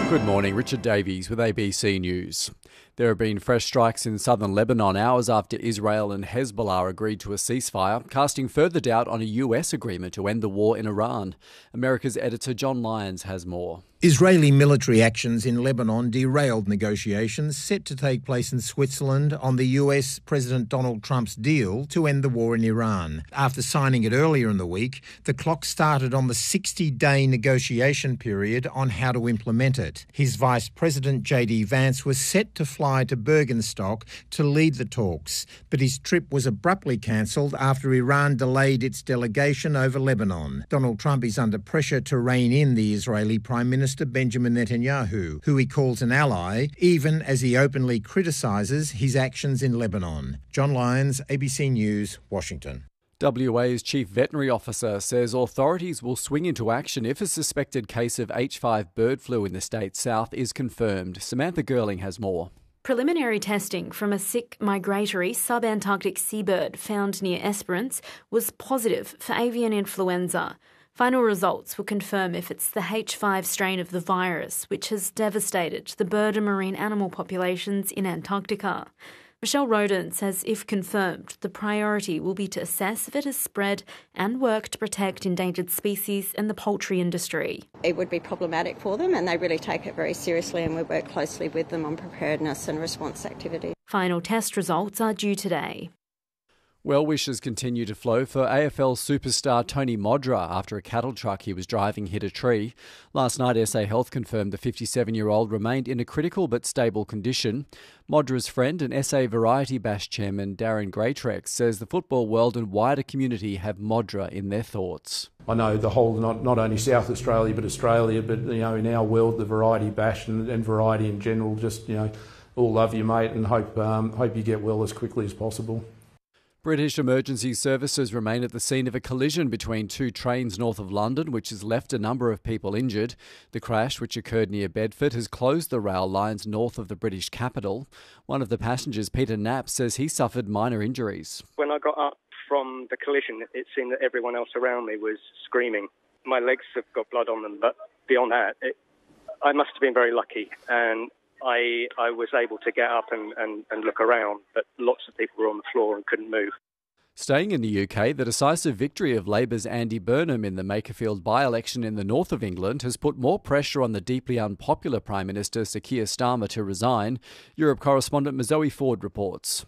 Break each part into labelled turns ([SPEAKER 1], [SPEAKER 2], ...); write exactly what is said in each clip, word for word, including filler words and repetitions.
[SPEAKER 1] Good morning, Richard Davies with A B C News. There have been fresh strikes in southern Lebanon hours after Israel and Hezbollah agreed to a ceasefire, casting further doubt on a U S agreement to end the war in Iran. America's editor John Lyons has more.
[SPEAKER 2] Israeli military actions in Lebanon derailed negotiations set to take place in Switzerland on the U S President Donald Trump's deal to end the war in Iran. After signing it earlier in the week, the clock started on the sixty-day negotiation period on how to implement it. His Vice President J D Vance was set to fly to Bergenstock to lead the talks, but his trip was abruptly cancelled after Iran delayed its delegation over Lebanon. Donald Trump is under pressure to rein in the Israeli Prime Minister Benjamin Netanyahu, who he calls an ally, even as he openly criticises his actions in Lebanon. John Lyons, A B C News, Washington.
[SPEAKER 1] W A's Chief Veterinary Officer says authorities will swing into action if a suspected case of H five bird flu in the state's south is confirmed. Samantha Girling has more.
[SPEAKER 3] Preliminary testing from a sick migratory subantarctic seabird found near Esperance was positive for avian influenza. Final results will confirm if it's the H five strain of the virus, which has devastated the bird and marine animal populations in Antarctica. Michelle Roden says if confirmed, the priority will be to assess if it has spread and work to protect endangered species and the poultry industry.
[SPEAKER 4] It would be problematic for them, and they really take it very seriously, and we work closely with them on preparedness and response activity.
[SPEAKER 3] Final test results are due today.
[SPEAKER 1] Well wishes continue to flow for A F L superstar Tony Modra after a cattle truck he was driving hit a tree. Last night, S A Health confirmed the fifty-seven-year-old remained in a critical but stable condition. Modra's friend and S A Variety Bash chairman Darren Greatrex says the football world and wider community have Modra in their thoughts.
[SPEAKER 5] I know the whole, not, not only South Australia but Australia, but you know in our world, the Variety Bash and, and variety in general, just you know, all love you, mate, and hope um, hope you get well as quickly as possible.
[SPEAKER 1] British emergency services remain at the scene of a collision between two trains north of London, which has left a number of people injured. The crash, which occurred near Bedford, has closed the rail lines north of the British capital. One of the passengers, Peter Knapp, says he suffered minor injuries.
[SPEAKER 6] When I got up from the collision, it seemed that everyone else around me was screaming. My legs have got blood on them, but beyond that, it, I must have been very lucky. And I I was able to get up and, and, and look around, but lots of people were on the floor and couldn't move.
[SPEAKER 1] Staying in the U K, the decisive victory of Labour's Andy Burnham in the Makerfield by-election in the north of England has put more pressure on the deeply unpopular Prime Minister Sir Keir Starmer to resign. Europe correspondent Zoe Ford reports.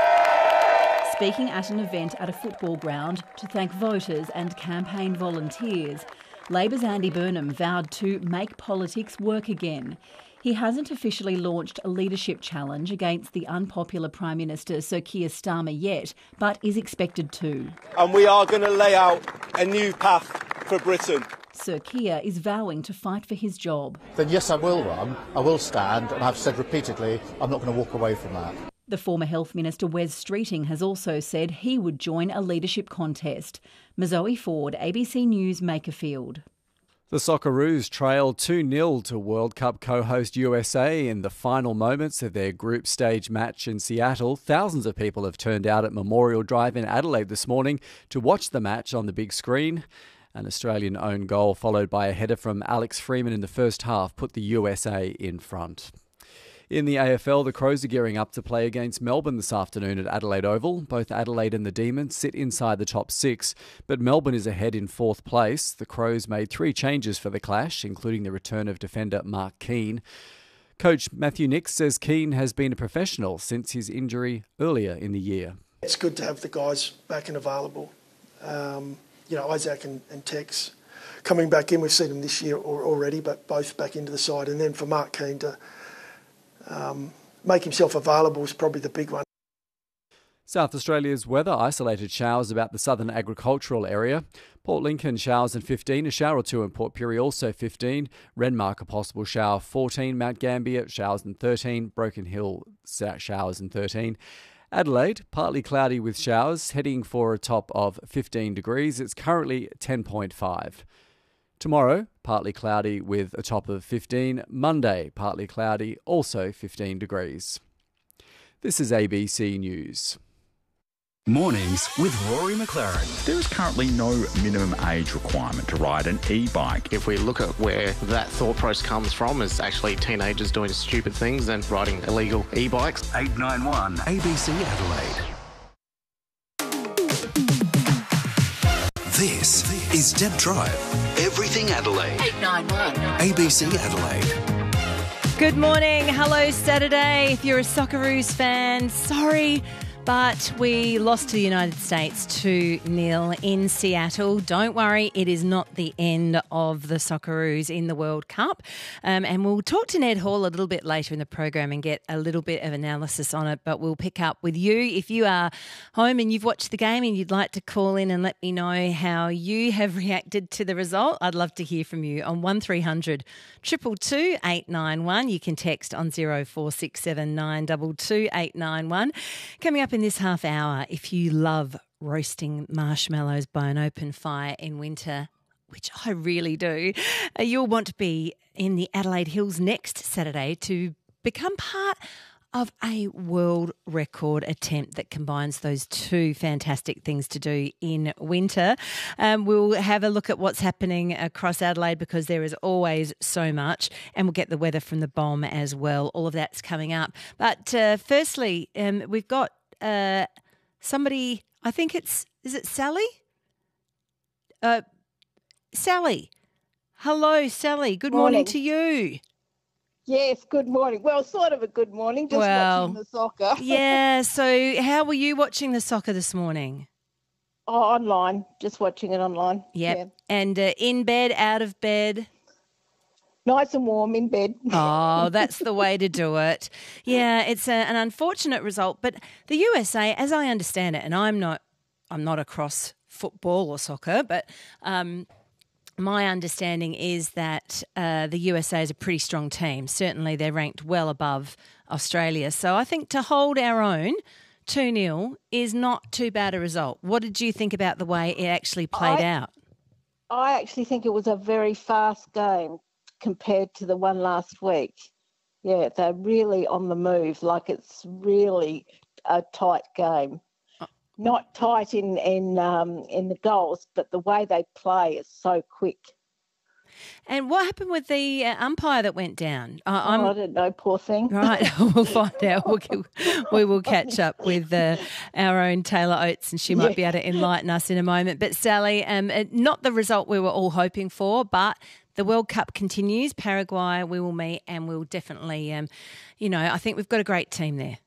[SPEAKER 7] Speaking at an event at a football ground to thank voters and campaign volunteers, Labour's Andy Burnham vowed to make politics work again. He hasn't officially launched a leadership challenge against the unpopular Prime Minister Sir Keir Starmer yet, but is expected to.
[SPEAKER 8] And we are going to lay out a new path for Britain.
[SPEAKER 7] Sir Keir is vowing to fight for his job.
[SPEAKER 9] Then yes, I will run, I will stand, and I've said repeatedly I'm not going to walk away from that.
[SPEAKER 7] The former Health Minister Wes Streeting has also said he would join a leadership contest. Zoe Ford, A B C News, Makerfield.
[SPEAKER 1] The Socceroos trailed two nil to World Cup co-host U S A in the final moments of their group stage match in Seattle. Thousands of people have turned out at Memorial Drive in Adelaide this morning to watch the match on the big screen. An Australian own goal followed by a header from Alex Freeman in the first half put the U S A in front. In the A F L, the Crows are gearing up to play against Melbourne this afternoon at Adelaide Oval. Both Adelaide and the Demons sit inside the top six, but Melbourne is ahead in fourth place. The Crows made three changes for the clash, including the return of defender Mark Keane. Coach Matthew Nix says Keane has been a professional since his injury earlier in the year.
[SPEAKER 10] It's good to have the guys back and available. Um, you know, Isaac and, and Tex coming back in. We've seen them this year already, but both back into the side. And then for Mark Keane to Um, make himself available is probably the big one.
[SPEAKER 1] South Australia's weather, isolated showers about the southern agricultural area. Port Lincoln showers in fifteen, a shower or two in Port Pirie also fifteen. Renmark a possible shower fourteen, Mount Gambier showers in thirteen, Broken Hill showers in thirteen. Adelaide, partly cloudy with showers, heading for a top of fifteen degrees. It's currently ten point five. Tomorrow, partly cloudy with a top of fifteen. Monday, partly cloudy, also fifteen degrees. This is A B C News.
[SPEAKER 11] Mornings with Rory McLaren.
[SPEAKER 12] There is currently no minimum age requirement to ride an e-bike.
[SPEAKER 13] If we look at where that thought process comes from, is actually teenagers doing stupid things and riding illegal e-bikes.
[SPEAKER 11] eight nine one A B C Adelaide. This is Deb Drive. Everything Adelaide.
[SPEAKER 14] eight nine one
[SPEAKER 11] A B C Adelaide.
[SPEAKER 15] Good morning. Hello, Saturday. If you're a Socceroos fan, sorry, but we lost to the United States two nil in Seattle. Don't worry, it is not the end of the Socceroos in the World Cup. Um, and we'll talk to Ned Hall a little bit later in the program and get a little bit of analysis on it, but we'll pick up with you. If you are home and you've watched the game and you'd like to call in and let me know how you have reacted to the result, I'd love to hear from you on one three hundred, two two two, eight nine one. You can text on zero four six seven nine two two eight nine one. Coming up in this half hour, if you love roasting marshmallows by an open fire in winter, which I really do, uh, you'll want to be in the Adelaide Hills next Saturday to become part of a world record attempt that combines those two fantastic things to do in winter. Um, we'll have a look at what's happening across Adelaide because there is always so much, and we'll get the weather from the bomb as well. All of that's coming up. But uh, firstly, um, we've got uh, somebody, I think it's, is it Sally? Uh, Sally. Hello, Sally. Good morning, morning to you.
[SPEAKER 16] Yes, good morning. Well, sort of a good morning, just
[SPEAKER 15] well,
[SPEAKER 16] watching the soccer.
[SPEAKER 15] Yeah, so how were you watching the soccer this morning?
[SPEAKER 16] Oh, online, just watching it online.
[SPEAKER 15] Yep.
[SPEAKER 16] Yeah.
[SPEAKER 15] And uh, in bed, out of bed?
[SPEAKER 16] Nice and warm in bed.
[SPEAKER 15] Oh, that's the way to do it. Yeah, it's a, an unfortunate result, but the U S A, as I understand it, and I'm not, I'm not across football or soccer, but um, my understanding is that uh, the U S A is a pretty strong team. Certainly they're ranked well above Australia. So I think to hold our own two nil is not too bad a result. What did you think about the way it actually played
[SPEAKER 16] I,
[SPEAKER 15] out?
[SPEAKER 16] I actually think it was a very fast game compared to the one last week. Yeah, they're really on the move, like it's really a tight game. Not tight in in um, in the goals, but the way they play is so quick.
[SPEAKER 15] And what happened with the uh, umpire that went down? Uh,
[SPEAKER 16] I'm, oh, I don't know, poor thing.
[SPEAKER 15] Right, we'll find out. We'll, we will catch up with uh, our own Taylor Oates, and she might yeah. be able to enlighten us in a moment. But Sally, um, not the result we were all hoping for, but the World Cup continues. Paraguay, we will meet, and we'll definitely, um, you know, I think we've got a great team there.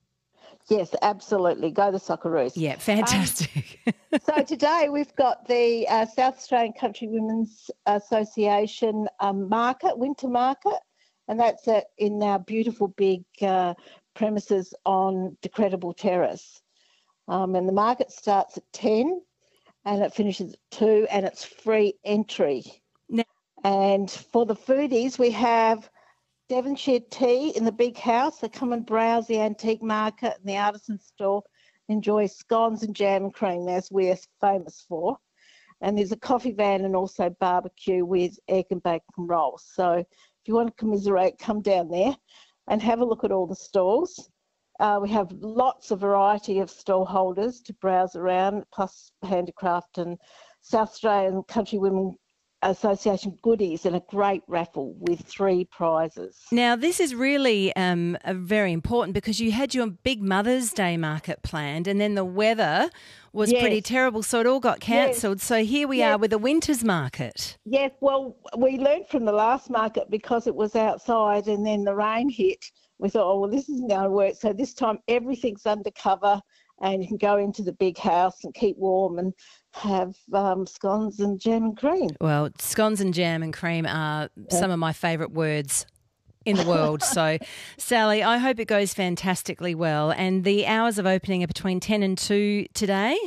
[SPEAKER 16] Yes, absolutely. Go the Socceroos.
[SPEAKER 15] Yeah, fantastic.
[SPEAKER 16] Um, so today we've got the uh, South Australian Country Women's Association um, market, winter market, and that's at, in our beautiful big uh, premises on Decredible Terrace. Um, and the market starts at ten and it finishes at two, and it's free entry.
[SPEAKER 15] No.
[SPEAKER 16] And for the foodies, we have Devonshire tea in the big house. So come and browse the antique market and the artisan store. Enjoy scones and jam and cream, as we're famous for. And there's a coffee van and also barbecue with egg and bacon rolls. So if you want to commiserate, come down there and have a look at all the stalls. Uh, we have lots of variety of stall holders to browse around, plus handicraft and South Australian Country Women Association goodies and a great raffle with three prizes.
[SPEAKER 15] Now, this is really um, a very important because you had your big Mother's Day market planned and then the weather was
[SPEAKER 16] yes.
[SPEAKER 15] pretty terrible, so it all got cancelled.
[SPEAKER 16] Yes.
[SPEAKER 15] So here we
[SPEAKER 16] yes.
[SPEAKER 15] are with a winter's market.
[SPEAKER 16] Yes, well, we learned from the last market because it was outside and then the rain hit. We thought, oh, well, this isn't going to work. So this time everything's undercover and you can go into the big house and keep warm and have um, scones and jam and cream.
[SPEAKER 15] Well, scones and jam and cream are yeah. some of my favourite words in the world. So, Sally, I hope it goes fantastically well. And the hours of opening are between ten and two today?
[SPEAKER 16] Yes.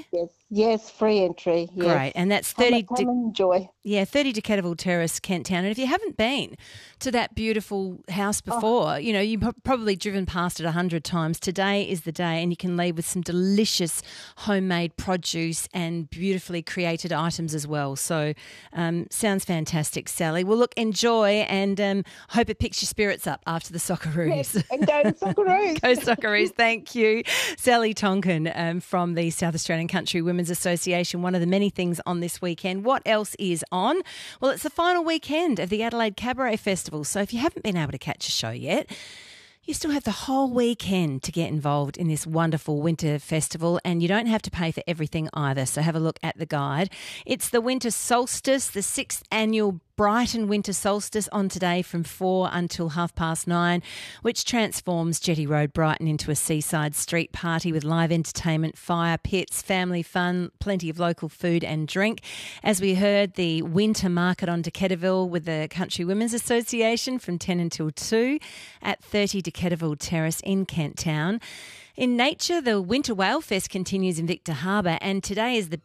[SPEAKER 16] Yes, free entry. Yes.
[SPEAKER 15] Great, and that's thirty.
[SPEAKER 16] Come, come and enjoy.
[SPEAKER 15] Yeah, thirty De Ketterville Terrace, Kent Town. And if you haven't been to that beautiful house before, oh. you know, you've probably driven past it a hundred times. Today is the day, and you can leave with some delicious homemade produce and beautifully created items as well. So, um, sounds fantastic, Sally. Well, look, enjoy, and um, hope it picks your spirits up after the Socceroos.
[SPEAKER 16] Yes, and go Socceroos.
[SPEAKER 15] Go Socceroos. Thank you, Sally Tonkin um, from the South Australian Country Women's Association. One of the many things on this weekend. What else is on? Well, it's the final weekend of the Adelaide Cabaret Festival. So if you haven't been able to catch a show yet, you still have the whole weekend to get involved in this wonderful winter festival, and you don't have to pay for everything either. So have a look at the guide. It's the winter solstice, the sixth annual Brighton Winter Solstice on today from four until half past nine, which transforms Jetty Road, Brighton into a seaside street party with live entertainment, fire pits, family fun, plenty of local food and drink. As we heard, the winter market on De Ketterville with the Country Women's Association from ten until two at thirty De Ketterville Terrace in Kent Town. In nature, the Winter Whale Fest continues in Victor Harbour, and today is the